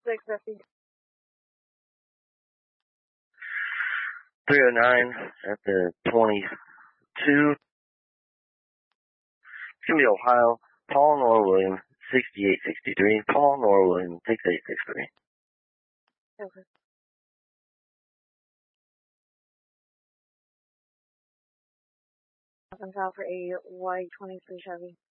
650. 309 at the 22. It's going to be Ohio. Paul Nor William, 6863. Paul Nor William, 6863. Okay. I'm out for a Y23 Chevy.